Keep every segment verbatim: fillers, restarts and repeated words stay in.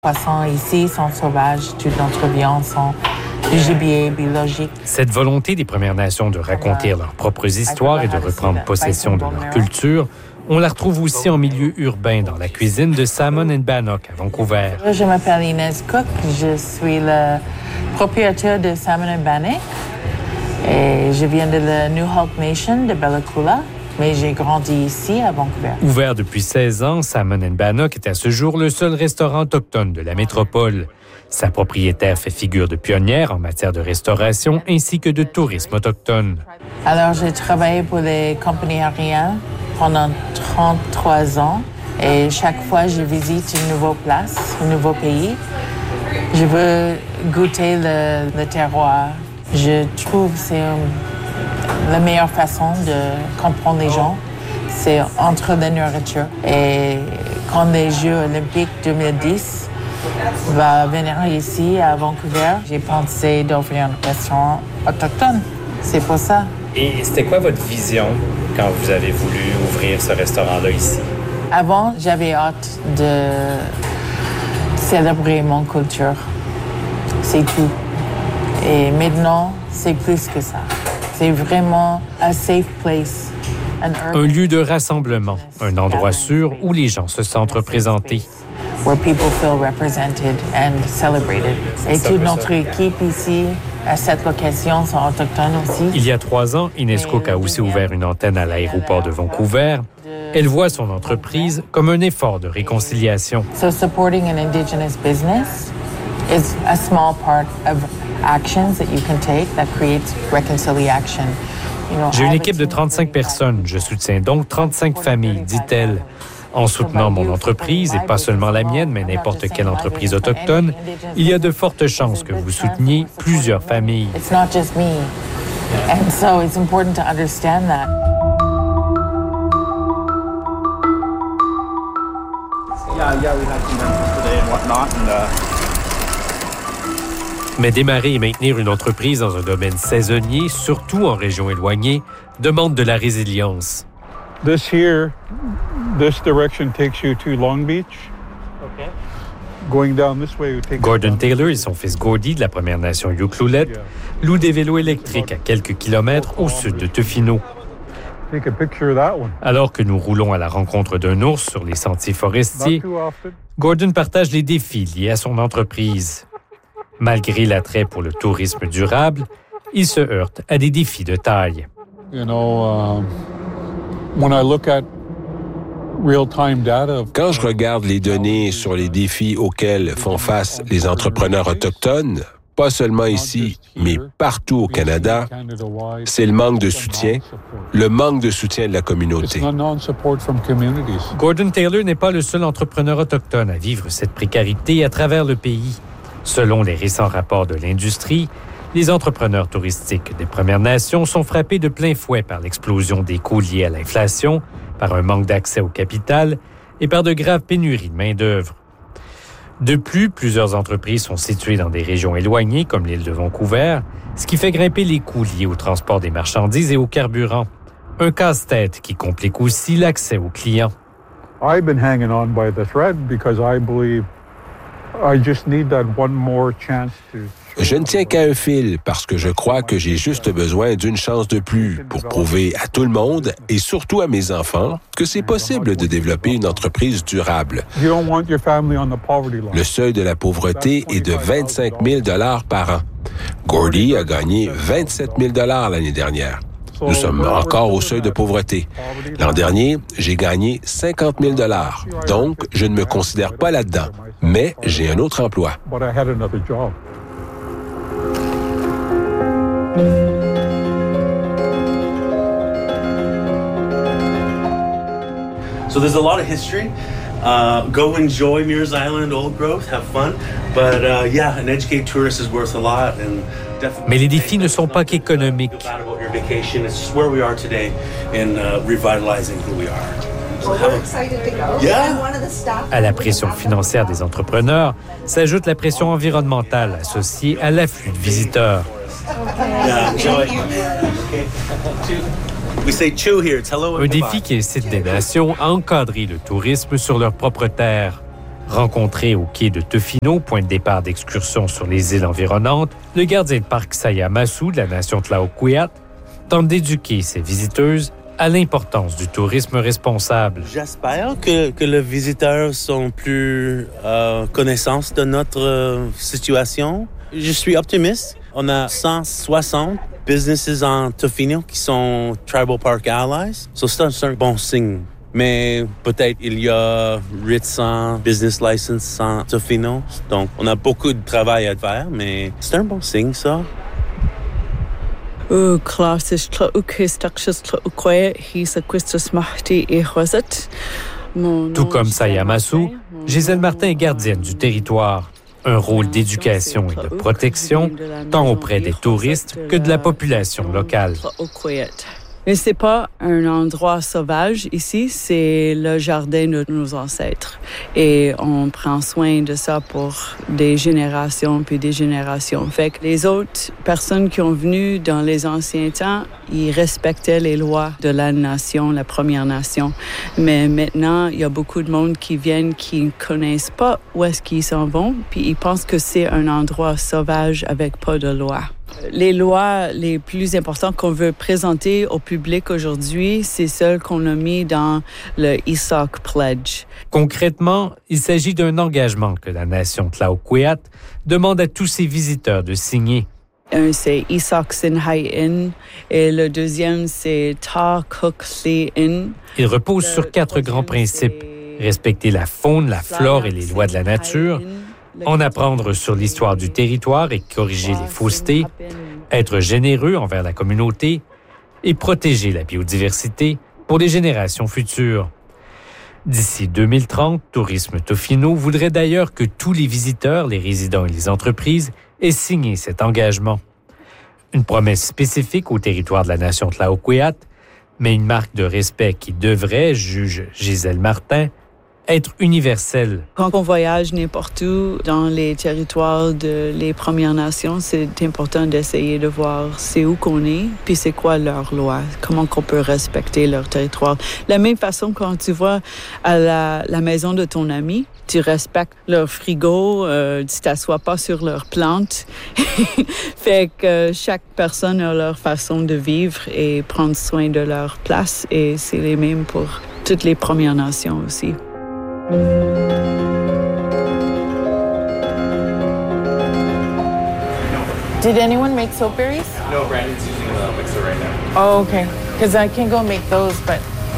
Les poissons ici sont sauvages, toute notre viande sont du gibier biologique. Cette volonté des Premières Nations de raconter leurs propres histoires et de reprendre possession de leur culture, on la retrouve aussi en milieu urbain dans la cuisine de Salmon and Bannock à Vancouver. Je m'appelle Inès Cook, je suis le propriétaire de Salmon and Bannock et je viens de la New Hulk Nation de Bella Coola. Mais j'ai grandi ici, à Vancouver. Ouvert depuis seize ans, Salmon and Bannock est à ce jour le seul restaurant autochtone de la métropole. Sa propriétaire fait figure de pionnière en matière de restauration ainsi que de tourisme autochtone. Alors, j'ai travaillé pour les compagnies aériennes pendant trente-trois ans et chaque fois, je visite une nouvelle place, un nouveau pays. Je veux goûter le, le terroir. Je trouve que c'est un... La meilleure façon de comprendre les gens, c'est entre la nourriture. Et quand les Jeux olympiques deux mille dix vont venir ici à Vancouver, j'ai pensé d'ouvrir un restaurant autochtone. C'est pour ça. Et c'était quoi votre vision quand vous avez voulu ouvrir ce restaurant-là ici? Avant, j'avais hâte de célébrer mon culture. C'est tout. Et maintenant, c'est plus que ça. C'est vraiment un safe place. Un lieu de rassemblement, un endroit sûr où les gens se sentent représentés. Where people feel represented and celebrated. Et toute notre équipe ici, à cette location, sont autochtones aussi. Il y a trois ans, Inès Cook a aussi ouvert une antenne à l'aéroport de Vancouver. Elle voit son entreprise comme un effort de réconciliation. So supporting an Indigenous business is a small part of actions that you can take that creates reconciliation. You know, J'ai une équipe de trente-cinq personnes. Je soutiens donc trente-cinq familles, dit-elle. En soutenant mon entreprise, et pas seulement la mienne, mais n'importe quelle entreprise autochtone, il y a de fortes chances que vous souteniez plusieurs familles. It's not just me. And so it's important to understand that. Yeah, yeah, we had some breakfast today and whatnot, and uh... Mais démarrer et maintenir une entreprise dans un domaine saisonnier, surtout en région éloignée, demande de la résilience. This here, this direction takes you to Long Beach. Okay. Going down this way would take Gordon Taylor et son fils Gordy de la Première Nation Yuklulet louent des vélos électriques à quelques kilomètres au sud de Tofino. Take a picture of that one. Alors que nous roulons à la rencontre d'un ours sur les sentiers forestiers, Gordon partage les défis liés à son entreprise. Malgré l'attrait pour le tourisme durable, il se heurte à des défis de taille. You know, uh, when I look at real-time data... Quand je regarde les données sur les défis auxquels font face les entrepreneurs autochtones, pas seulement ici, mais partout au Canada, c'est le manque de soutien, le manque de soutien de la communauté. Gordon Taylor n'est pas le seul entrepreneur autochtone à vivre cette précarité à travers le pays. Selon les récents rapports de l'industrie, les entrepreneurs touristiques des Premières Nations sont frappés de plein fouet par l'explosion des coûts liés à l'inflation, par un manque d'accès au capital et par de graves pénuries de main-d'œuvre. De plus, plusieurs entreprises sont situées dans des régions éloignées, comme l'île de Vancouver, ce qui fait grimper les coûts liés au transport des marchandises et au carburant. Un casse-tête qui complique aussi l'accès aux clients. I've been hanging on by the thread because I believe I just need that one more chance to... Je ne tiens qu'à un fil parce que je crois que j'ai juste besoin d'une chance de plus pour prouver à tout le monde et surtout à mes enfants que c'est possible de développer une entreprise durable. Le seuil de la pauvreté est de vingt-cinq mille dollars par an. Gordy a gagné vingt-sept mille dollars l'année dernière. Nous sommes encore au seuil de pauvreté. L'an dernier, j'ai gagné cinquante mille dollars. Donc, je ne me considère pas là-dedans. Mais j'ai un autre emploi. So there's a lot of history. Uh, go enjoy Mears Island, Old Growth, have fun. But uh, yeah, an educated tourist is worth a lot. And definitely. Mais les défis ne sont pas qu'économiques. It's where we are today in uh, revitalizing who we are. Well, we're excited to go. Yeah. And one of the staff... À la pression financière des entrepreneurs s'ajoute la pression environnementale associée à l'afflux de visiteurs. Yeah, enjoy. Okay. We say chew here. It's hello and Un défi qui incite des nations à encadrer le tourisme sur leur propre terre. Rencontré au quai de Tofino, point de départ d'excursion sur les îles environnantes, le gardien de parc Sayamasu de la nation Tlaoquiat tente d'éduquer ses visiteuses à l'importance du tourisme responsable. J'espère que, que les visiteurs sont plus euh, connaissance de notre euh, situation. Je suis optimiste. On a cent soixante businesses en Tofino qui sont Tribal Park Allies. So c'est un bon signe. Mais peut-être il y a huit cents business licenses en Tofino. Donc, on a beaucoup de travail à faire, mais c'est un bon signe, ça. Tout comme Sayamasu, Gisèle Martin est gardienne du territoire. Un rôle d'éducation et de protection, tant auprès des touristes que de la population locale. Mais c'est pas un endroit sauvage ici, c'est le jardin de nos ancêtres. Et on prend soin de ça pour des générations puis des générations. Fait que les autres personnes qui ont venu dans les anciens temps, ils respectaient les lois de la nation, la Première Nation. Mais maintenant, il y a beaucoup de monde qui viennent qui ne connaissent pas où est-ce qu'ils s'en vont, puis ils pensent que c'est un endroit sauvage avec pas de loi. Les lois les plus importantes qu'on veut présenter au public aujourd'hui, c'est celles qu'on a mis dans le Isaaq Pledge. Concrètement, il s'agit d'un engagement que la nation Tlaoquiat demande à tous ses visiteurs de signer. Un, c'est Isaaq Sinhain et le deuxième, c'est Ta Kuk Li'in. Il repose sur quatre grands principes. Respecter la faune, la flore et les lois de la nature, en apprendre sur l'histoire du territoire et corriger les faussetés, être généreux envers la communauté et protéger la biodiversité pour les générations futures. D'ici deux mille trente, Tourisme Tofino voudrait d'ailleurs que tous les visiteurs, les résidents et les entreprises aient signé cet engagement. Une promesse spécifique au territoire de la nation Tlaoquiat, mais une marque de respect qui devrait, juge Gisèle Martin, être universel. Quand on voyage n'importe où dans les territoires de les Premières Nations, c'est important d'essayer de voir c'est où qu'on est, puis c'est quoi leur loi, comment qu'on peut respecter leur territoire. De la même façon, quand tu vas à la, la maison de ton ami, tu respectes leur frigo, euh, tu t'assois pas sur leurs plantes. Fait que chaque personne a leur façon de vivre et prendre soin de leur place, et c'est les mêmes pour toutes les Premières Nations aussi. Did anyone make soap berries? No, Brandon's using a mixer right now. Oh, okay. Because I can go make those, but...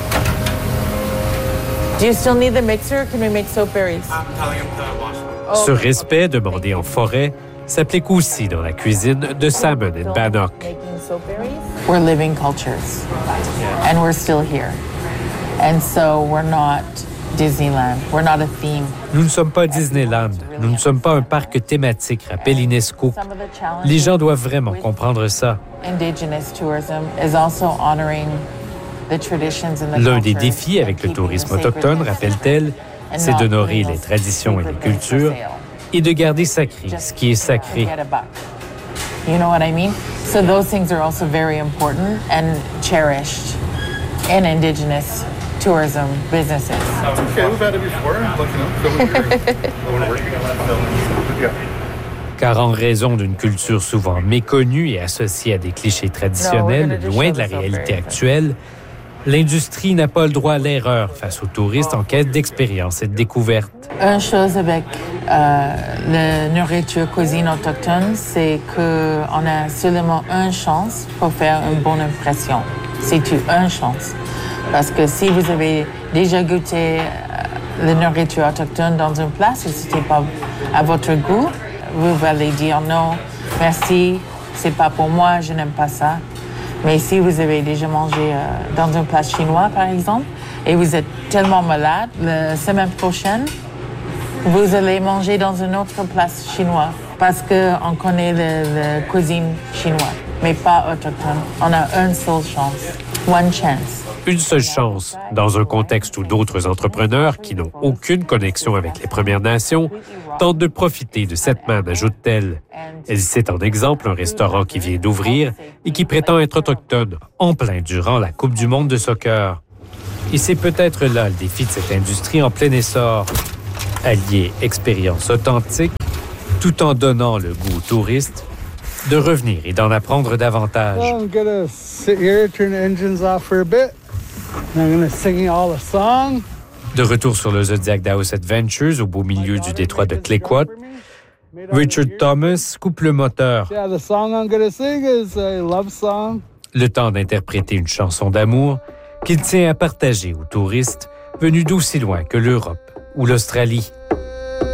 Do you still need the mixer, or can we make soap berries? I'm telling him to wash them. Oh, Ce okay. respect demandé en forêt s'applique aussi dans la cuisine de Salmon and Bannock. Making soap berries? We're living cultures, and we're still here. And so we're not Disneyland. We're not a theme. Nous ne sommes pas Disneyland. Nous ne sommes pas un parc thématique, rappelle UNESCO. Les gens doivent vraiment comprendre ça. L'un des défis avec le tourisme autochtone, rappelle-t-elle, c'est d'honorer les traditions et les cultures et de garder sacré ce qui est sacré. You know what I mean? So those things are also very important and cherished in Indigenous tourism businesses. Okay, we've had it before. Car en raison d'une culture souvent méconnue et associée à des clichés traditionnels, loin de la réalité actuelle, l'industrie n'a pas le droit à l'erreur face aux touristes en quête d'expérience et de découverte. Une chose avec euh, la nourriture cuisine autochtone, c'est qu'on a seulement une chance pour faire une bonne impression. C'est une chance. Parce que si vous avez déjà goûté la nourriture autochtone dans une place et ce n'était pas à votre goût, vous allez dire non, merci, c'est pas pour moi, je n'aime pas ça. Mais si vous avez déjà mangé euh, dans une place chinoise, par exemple, et vous êtes tellement malade, la semaine prochaine, vous allez manger dans une autre place chinoise parce qu'on connaît la cuisine chinoise, mais pas autochtone. On a une seule chance, one chance. Une seule chance, dans un contexte où d'autres entrepreneurs qui n'ont aucune connexion avec les Premières Nations tentent de profiter de cette manne, ajoute-t-elle. Elle cite en exemple un restaurant qui vient d'ouvrir et qui prétend être autochtone, en plein durant la Coupe du monde de soccer. Et c'est peut-être là le défi de cette industrie en plein essor. Allier expérience authentique, tout en donnant le goût aux touristes de revenir et d'en apprendre davantage. Well, I'm gonna sit here, turn the engines off for a bit. And I'm gonna sing all the song. De retour sur le Zodiac Daos Adventures au beau milieu du détroit de Clayoquot, Richard Thomas coupe le moteur. Yeah, the song I'm gonna sing is a love song. Le temps d'interpréter une chanson d'amour qu'il tient à partager aux touristes venus d'aussi loin que l'Europe ou l'Australie.